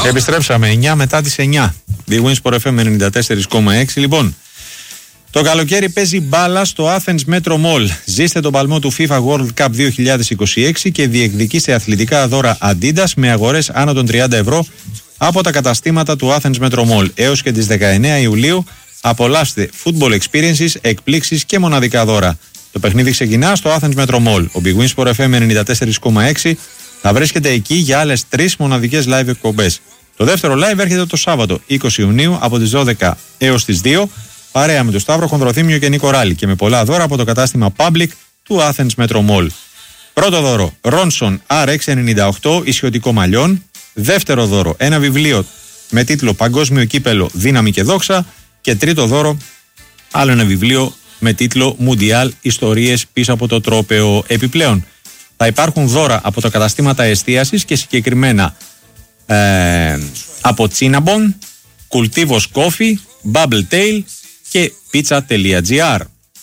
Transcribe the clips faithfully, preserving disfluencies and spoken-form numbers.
Επιστρέψαμε εννιά μετά τις εννιά. Big Win Sport εφ εμ ενενήντα τέσσερα κόμμα έξι. Λοιπόν, το καλοκαίρι παίζει μπάλα στο Athens Metro Mall. Ζήστε τον παλμό του FIFA World Cup δύο χιλιάδες είκοσι έξι και διεκδικήστε αθλητικά δώρα Adidas με αγορές άνω των τριάντα ευρώ από τα καταστήματα του Athens Metro Mall. Έως και τις δεκαεννέα Ιουλίου απολαύστε football experiences, εκπλήξεις και μοναδικά δώρα. Το παιχνίδι ξεκινά στο Athens Metro Mall. Ο Big Win Sport εφ εμ ενενήντα τέσσερα κόμμα έξι θα βρίσκεται εκεί για άλλες τρεις μοναδικές live εκπομπές. Το δεύτερο live έρχεται το Σάββατο είκοσι Ιουνίου από τις δώδεκα έως τις δύο, παρέα με τον Σταύρο Χονδροθύμιο και Νίκο Ράλη και με πολλά δώρα από το κατάστημα Public του Athens Metro Mall. Πρώτο δώρο, Ronson αρ εξ ενενήντα οκτώ ισιωτικό μαλλιών. Δεύτερο δώρο, ένα βιβλίο με τίτλο Παγκόσμιο Κύπελο Δύναμη και Δόξα. Και τρίτο δώρο, άλλο ένα βιβλίο με τίτλο Μουντιάλ Ιστορίες πίσω από το τρόπαιο. Επιπλέον, θα υπάρχουν δώρα από τα καταστήματα εστίασης και συγκεκριμένα ε, από Cinnabon, Cultivos Coffee, Bubble Tail και pizza.gr.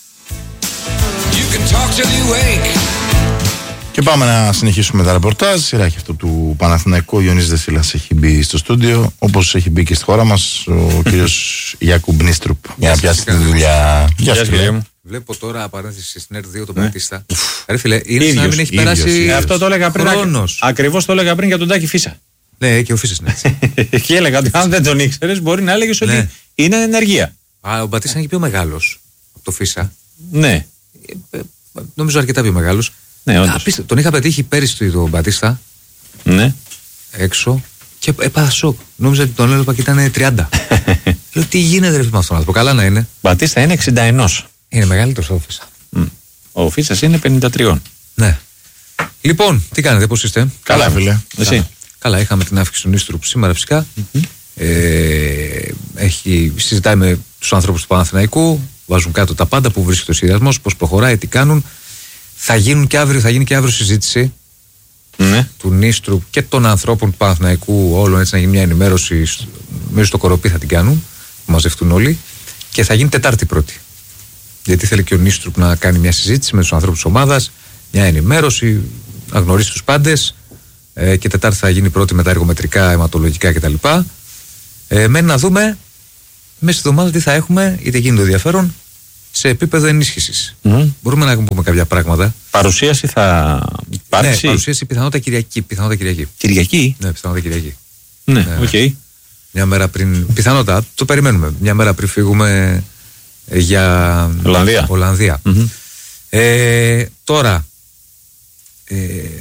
Και πάμε να συνεχίσουμε τα ρεπορτάζ. Σειρά αυτό του Παναθηναϊκού. Ο Ιωνής Δεσίλας έχει μπει στο στούντιο, όπως έχει μπει και στη χώρα μας ο κύριος Γιάκουμπ Νίστρουπ για να πιάσει τη δουλειά. Γεια σας, κύριε μου. Βλέπω τώρα παρένθεση στην ΕΡΤ δύο τον Μπατίστα. Ρε φίλε, είναι σαν να μην έχει περάσει. Ε, αυτό το έλεγα πριν. Ακριβώς το έλεγα πριν για τον Τάκη Φίσα. Ναι, και ο Φίσας είναι έτσι. Και έλεγα ότι αν δεν τον ήξερες, μπορεί να έλεγες ότι είναι ενεργεία. Α, ο Μπατίστα είναι και πιο μεγάλος από το Φίσα. Ναι. Νομίζω αρκετά πιο μεγάλος. Ναι, Απίστε, τον είχα πετύχει πέρυσι τον Μπατίστα. Ναι. Έξω και έπαθα σοκ. Νόμιζα ότι τον έλεγα και ήταν τριάντα. Λέω τι γίνεται ρε με αυτόν άνθρωπο. Καλά να είναι. Μπατίστα είναι εξήντα ένα. Είναι μεγαλύτερος από Φίσα. Mm. Ο Φίσας είναι πενήντα τρία. Ναι. Λοιπόν, τι κάνετε, πώς είστε? Καλά, φίλε. Εσύ. Καλά, είχαμε την άφηξη του Νίστρουπ σήμερα φυσικά. Mm-hmm. Ε, έχει, συζητάει με τους ανθρώπους του Παναθηναϊκού. Βάζουν κάτω τα πάντα που βρίσκεται ο σχεδιασμός, πώς προχωράει, τι κάνουν. Θα, γίνουν και αύριο, θα γίνει και αύριο συζήτηση ναι. του Νίστρουπ και των ανθρώπων του Παναθηναϊκού, όλων, έτσι να γίνει μια ενημέρωση. Μέσα στο Κοροπή θα την κάνουν, θα μαζευτούν όλοι. Και θα γίνει Τετάρτη πρώτη. Γιατί θέλει και ο Νίστρουπ να κάνει μια συζήτηση με τους ανθρώπους της ομάδας, μια ενημέρωση, να γνωρίσει τους πάντες. Ε, και Τετάρτη θα γίνει πρώτη με τα εργομετρικά, αιματολογικά κτλ. Ε, μένει να δούμε μέσα στη εβδομάδα τι θα έχουμε, είτε γίνει το ενδιαφέρον, σε επίπεδο ενίσχυσης. Mm. Μπορούμε να πούμε κάποια πράγματα. Παρουσίαση θα υπάρξει. Ναι, παρουσίαση πιθανότητα Κυριακή. Πιθανότητα Κυριακή. Κυριακή. Ναι, πιθανότητα Κυριακή. Ναι, οκ. Ναι, okay. Μια μέρα πριν. Πιθανότητα, το περιμένουμε. Μια μέρα πριν φύγουμε για Ολλανδία. Ολλανδία. Mm-hmm. Ε, τώρα. Ε,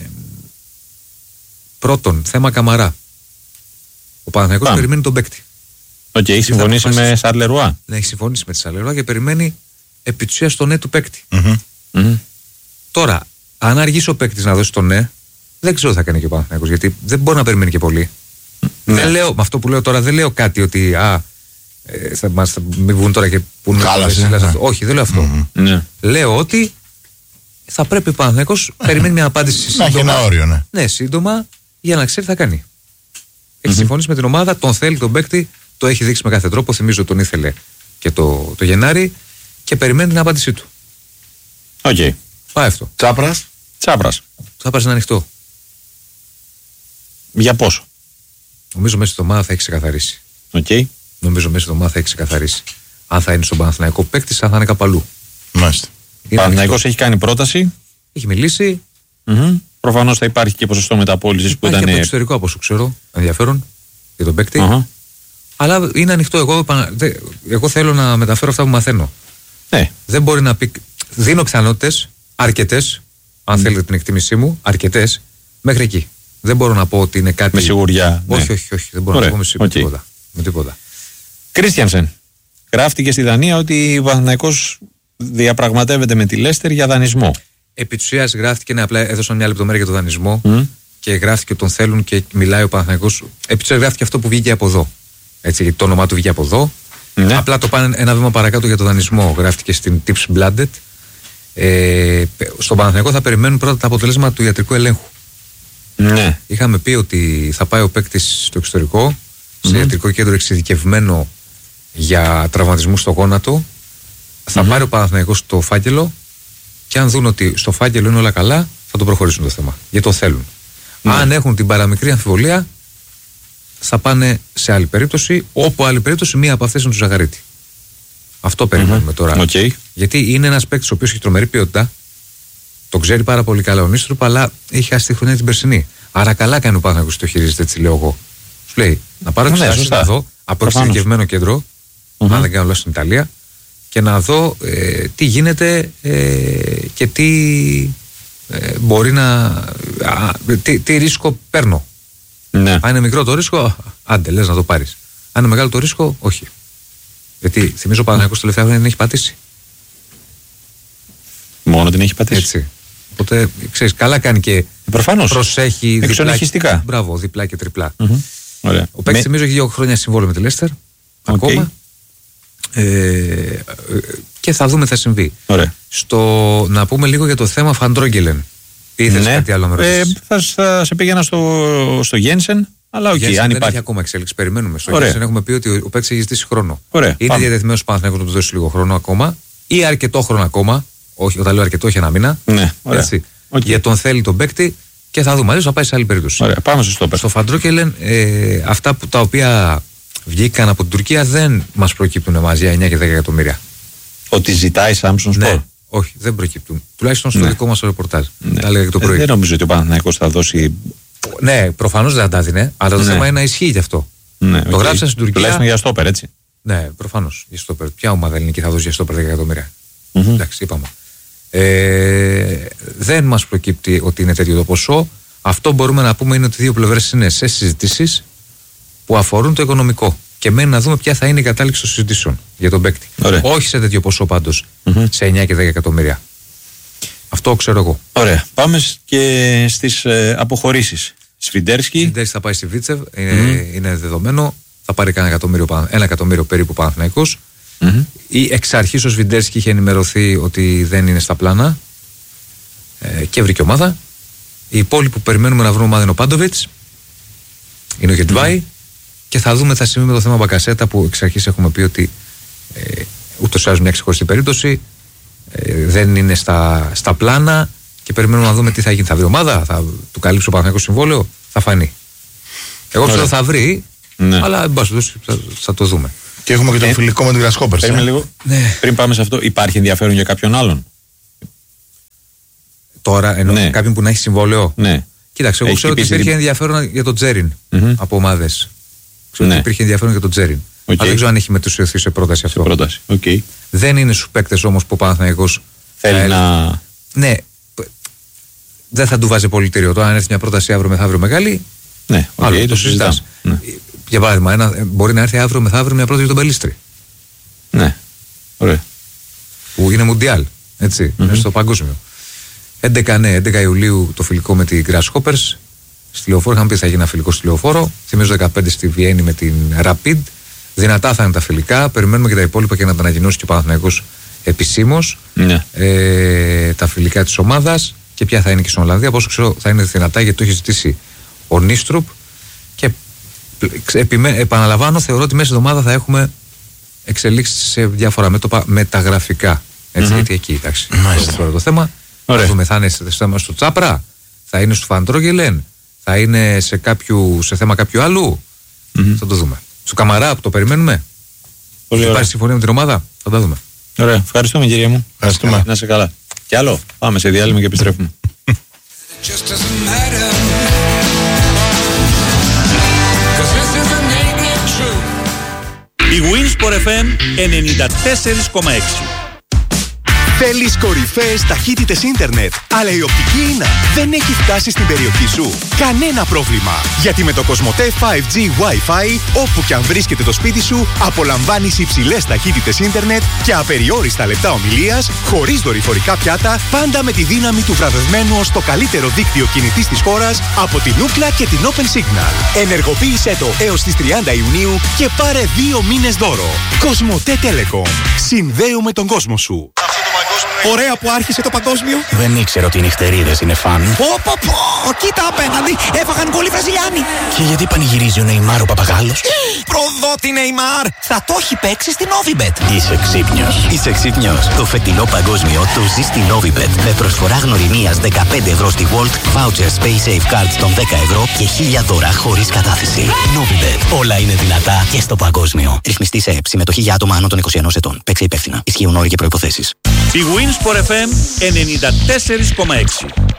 πρώτον, θέμα Καμαρά. Ο Παναθηναϊκός περιμένει τον παίκτη. Οκ, okay, έχει συμφωνήσει με Σαρλερουά. Ναι, έχει συμφωνήσει με τη Σαρλερουά και περιμένει επί της ουσίας το ναι του παίκτη. Mm-hmm. Mm-hmm. Τώρα, αν αργήσει ο παίκτης να δώσει το ναι, δεν ξέρω τι θα κάνει και ο Παναθηναϊκός, γιατί δεν μπορεί να περιμένει και πολύ. Mm-hmm. Δεν λέω, με αυτό που λέω τώρα, δεν λέω κάτι ότι α, ε, θα, μας, θα μην βγουν τώρα και πούνε. Ναι. Όχι, δεν λέω αυτό. Mm-hmm. Ναι. Λέω ότι θα πρέπει ο Παναθηναϊκός να περιμένει μια απάντηση σύντομα. Να έχει ένα όριο, ναι. Ναι, σύντομα, για να ξέρει τι θα κάνει. Έχει mm-hmm. συμφωνήσει με την ομάδα, τον θέλει τον παίκτη. Το έχει δείξει με κάθε τρόπο. Θυμίζω τον ήθελε και το, το Γενάρη και περιμένει την απάντησή του. Οκ. Okay. Πάει αυτό. Τσάπρας. Τσάπρας. Τσάπρας είναι ανοιχτό. Για πόσο? Νομίζω μέσα στη εβδομάδα θα έχει ξεκαθαρίσει. Οκ. Okay. Νομίζω μέσα στη εβδομάδα θα έχει ξεκαθαρίσει. Αν θα είναι στον Παναθηναϊκό παίκτη, αν θα είναι κάπου αλλού. Μάλιστα. Ο Παναθηναϊκός έχει κάνει πρόταση. Έχει μιλήσει. Mm-hmm. Προφανώς θα υπάρχει και ποσοστό μεταπώλησης που ήταν. Και από το εξωτερικό, από όσο ξέρω, ενδιαφέρον για τον παίκτη. Uh-huh. Αλλά είναι ανοιχτό. Εγώ, εγώ θέλω να μεταφέρω αυτά που μαθαίνω. Ναι. Δεν μπορεί να πει. Δίνω πιθανότητες αρκετές, αν mm. θέλετε την εκτίμησή μου, αρκετές, μέχρι εκεί. Δεν μπορώ να πω ότι είναι κάτι. Με σιγουριά. Όχι, ναι. όχι, όχι. Δεν μπορώ Ωραία. να πω με, okay. τίποτα. με τίποτα. Κρίστιανσεν. Γράφτηκε στη Δανία ότι ο Παναθηναϊκός διαπραγματεύεται με τη Λέστερ για δανεισμό. Επί της ουσίας γράφτηκε, ναι, απλά έδωσαν μια λεπτομέρεια για το δανεισμό mm. και γράφτηκε ότι τον θέλουν και μιλάει ο Παναθηναϊκός. Επί της ουσίας γράφτηκε αυτό που βγήκε από εδώ. Έτσι, γιατί το όνομά του βγήκε από εδώ. Ναι. Απλά το πάνε ένα βήμα παρακάτω για το δανεισμό. Γράφτηκε στην Tips Blinded. Ε, στον Παναθηναϊκό θα περιμένουν πρώτα τα αποτελέσματα του ιατρικού ελέγχου. Ναι. Είχαμε πει ότι θα πάει ο παίκτης στο εξωτερικό, σε mm. ιατρικό κέντρο εξειδικευμένο για τραυματισμούς στο γόνατο. Θα mm. πάρει ο Παναθηναϊκός το φάκελο και αν δουν ότι στο φάκελο είναι όλα καλά, θα το προχωρήσουν το θέμα. Γιατί το θέλουν. Mm. Αν έχουν την παραμικρή αμφιβολία, θα πάνε σε άλλη περίπτωση, όπου άλλη περίπτωση μία από αυτές είναι του Ζαγαρίτη. Αυτό περιμένουμε mm-hmm. τώρα. Okay. Γιατί είναι ένας παίκτης ο οποίος έχει τρομερή ποιότητα, το ξέρει πάρα πολύ καλά ο Νίστρουπ, αλλά έχει χάσει τη χρονιά την περσινή. Άρα καλά κάνει ο Παναθηναϊκός το χειρίζεται, έτσι λέω εγώ. Σου λέει να πάρω εξετάσεις να δω από εξειδικευμένο κέντρο, mm-hmm. αν δεν κάνω λάθος στην Ιταλία, και να δω ε, τι γίνεται ε, και τι ε, μπορεί να. Α, τι, τι ρίσκο παίρνω. Ναι. Αν είναι μικρό το ρίσκο, άντε λες να το πάρεις. Αν είναι μεγάλο το ρίσκο, όχι. Γιατί θυμίζω ο Παναθηναϊκός τελευταία χρόνια δεν έχει πατήσει. Μόνο την έχει πατήσει. Έτσι. Οπότε ξέρεις, καλά κάνει και προφανώς. Προσέχει διπλά. Μπράβο, διπλά και τριπλά. Mm-hmm. Ωραία. Ο παίκτης θυμίζω έχει δύο χρόνια συμβόλαιο με τη Λέστερ. Okay. Ακόμα. Ε, και θα δούμε τι θα συμβεί. Ωραία. Στο, να πούμε λίγο για το θέμα Φαντρόγγελεν. Ήθελες ναι. κάτι άλλο να ε, θα, θα σε πήγαινα στο, στο Γένσεν, αλλά οκ, okay, αν δεν υπάρχει. έχει ακόμα εξέλιξη, περιμένουμε. Στο Γένσεν έχουμε πει ότι ο, ο παίκτης έχει ζητήσει χρόνο. Ωραία, είναι διατεθειμένος ο Παναθηναϊκός να του δώσει λίγο χρόνο ακόμα ή αρκετό χρόνο ακόμα. Όχι, όταν λέω αρκετό, όχι ένα μήνα. Ναι, ωραία. Έτσι. Okay. Για τον θέλει τον παίκτη και θα δούμε. Αλλιώς θα πάει σε άλλη περίπτωση. Ωραία, πάμε στο στόπερ. Στο Φαντρόγγελεν, ε, αυτά που, τα οποία βγήκαν από την Τουρκία δεν μας προκύπτουν εμάς για εννιά και δέκα εκατομμύρια. Ότι ζητάει Samsung Sport. Ναι, όχι, δεν προκύπτουν. Τουλάχιστον στο ναι. δικό μας ρεπορτάζ. Ναι. Τα έλεγα και το πρωί. Ε, δεν νομίζω ότι ο Παναθηναϊκός θα δώσει. Ναι, προφανώς δεν θα τα δίνει, αλλά το ναι. θέμα είναι να ισχύει γι' αυτό. Ναι, το okay. γράψα στην Τουρκία. Τουλάχιστον για στόπερ, έτσι. Ναι, προφανώς για στόπερ. Ποια ομάδα ελληνική θα δώσει για στόπερ δέκα εκατομμύρια. Mm-hmm. Εντάξει, είπαμε. Ε, δεν μας προκύπτει ότι είναι τέτοιο το ποσό. Αυτό μπορούμε να πούμε είναι ότι οι δύο πλευρές είναι σε συζητήσεις που αφορούν το οικονομικό. Και μένει να δούμε ποια θα είναι η κατάληξη των συζητήσεων για τον παίκτη. Ωραία. Όχι σε τέτοιο ποσό πάντως, mm-hmm. σε εννιά και δέκα εκατομμύρια. Αυτό ξέρω εγώ. Ωραία. Πάμε και στις ε, αποχωρήσεις. Σφιντέρσκι. Σφιντέρσκι θα πάει στη Βίτσεβ, είναι, mm-hmm. είναι δεδομένο. Θα πάρει ένα εκατομμύριο, ένα εκατομμύριο περίπου Παναθηναϊκός. Mm-hmm. Ή εξ αρχής ο Σφιντέρσκι είχε ενημερωθεί ότι δεν είναι στα πλάνα ε, και βρήκε ομάδα. Οι υπόλοιποι που περιμένουμε να βρούμε ομάδα είναι ο Πάντοβιτς, είναι ο Γετβάη mm-hmm. και θα δούμε θα συμβεί με το θέμα Μπακασέτα που εξ αρχής έχουμε πει ότι ε, ούτως ή άλλως μια ξεχωριστή περίπτωση ε, δεν είναι στα, στα πλάνα και περιμένουμε να δούμε τι θα γίνει. Θα βρει ομάδα, θα του καλύψει ο Παναθηναϊκός συμβόλαιο, θα φανεί. Εγώ ξέρω θα βρει, ναι. αλλά εν πάση θα, θα το δούμε. Και έχουμε και τον ε, φιλικό με την Grasshoppers. Περίμενε λίγο. Ναι. Πριν πάμε σε αυτό, υπάρχει ενδιαφέρον για κάποιον άλλον. Τώρα εννοώ ναι. κάποιον που να έχει συμβόλαιο. Ναι. Κοίταξε, εγώ ξέρω ότι υπήρχε δι... ενδιαφέρον για τον Τζέριν mm-hmm. από ομάδες. Ξέρω ναι. ότι υπήρχε ενδιαφέρον για τον Τζέριν. Okay. Αλλά δεν ξέρω αν έχει μετουσιωθεί σε πρόταση αυτό. Σε πρόταση. Okay. Δεν είναι στους παίκτες όμως που ο Παναθηναϊκός θέλει ε, να. Ναι. Δεν θα του βάζει πολιτήριο. Τώρα αν έρθει μια πρόταση αύριο μεθαύριο μεγάλη. Ναι, okay, άλλο, το, το συζητάμε. Ναι. Για παράδειγμα, ένα, μπορεί να έρθει αύριο μεθαύριο μια πρόταση για τον Πελίστρη. Ναι. Ωραία. Που είναι Μουντιάλ. Έτσι. Mm-hmm. Είναι στο παγκόσμιο. έντεκα, ναι, έντεκα Ιουλίου το φιλικό με την Grasshoppers. Στη Λεωφόρο είχαμε πει θα γίνει ένα φιλικό στη Λεωφόρο. Θυμίζω δεκαπέντε στη Βιέννη με την Rapid. Δυνατά θα είναι τα φιλικά. Περιμένουμε και τα υπόλοιπα και να τα ανακοινώσει και ο Παναθηναϊκός επισήμως. Ναι. Ε, τα φιλικά της ομάδας και ποια θα είναι και στην Ολλανδία. Από όσο ξέρω θα είναι δυνατά γιατί το έχει ζητήσει ο Νίστρουπ. Και επιμέ, επαναλαμβάνω, θεωρώ ότι μέσα στην εβδομάδα θα έχουμε εξελίξεις σε διάφορα μέτωπα μεταγραφικά. Έτσι, mm-hmm. γιατί εκεί, εντάξει, τώρα το θέμα. Θα δούμε, θα είναι σε θέμα στο Τσάπρα, θα είναι στο Φαντρόγγελεν, θα είναι σε, κάποιου, σε θέμα κάποιου άλλου. Mm-hmm. Θα το δούμε. Στο Καμαρά που το περιμένουμε. Πολύ υπάρχει συμφωνία με την ομάδα, θα τα δούμε. Ωραία, ευχαριστούμε κύριε μου. Ευχαριστούμε. Να είσαι καλά. Κι άλλο, πάμε σε διάλειμμα και επιστρέφουμε. Η Winsport εφ εμ ενενήντα τέσσερα κόμμα έξι. Θέλεις κορυφαίες ταχύτητες ίντερνετ, αλλά η οπτική ίνα δεν έχει φτάσει στην περιοχή σου? Κανένα πρόβλημα, γιατί με το Κοσμοτέ φάιβ τζι Wi-Fi, όπου και αν βρίσκεται το σπίτι σου, απολαμβάνεις υψηλές ταχύτητες ίντερνετ και απεριόριστα λεπτά ομιλίας, χωρίς δορυφορικά πιάτα, πάντα με τη δύναμη του βραβευμένου ως το καλύτερο δίκτυο κινητής της χώρας από την Ookla και την Open Signal. Ενεργοποίησέ το έως τις τριάντα Ιουνίου και πάρε δύο μήνες δώρο. Κοσμοτέ Telecom. Συνδέουμε τον κόσμο σου. Ωραία που άρχισε το παγκόσμιο. Δεν ήξερα ότι οι νυχτερίδες είναι φαν. Πω πω πω, κοίτα απέναντι, έφαγαν γκολ οι Βραζιλιάνοι. Και γιατί πανηγυρίζει ο Νεϊμάρ ο Παπαγάλος? Προδό ότι Neymar θα το έχει παίξει στην Novibet. Είσαι ξύπνιος. Είσαι ξύπνιος. Το φετινό παγκόσμιο το ζει στη Novibet. Με προσφορά γνωριμίας δεκαπέντε ευρώ στη Volt, vouchers Pay Safe Cards των δέκα ευρώ και χίλια δώρα χωρίς κατάθεση. Novibet. Όλα είναι δυνατά και στο παγκόσμιο. Ρυθμιστή σε ΕΠ. Συμμετοχή για άτομα άνω των είκοσι ενός ετών. Παίξε υπεύθυνα. Ισχύουν όροι και προϋποθέσεις. Η Winsport εφ εμ ενενήντα τέσσερα κόμμα έξι.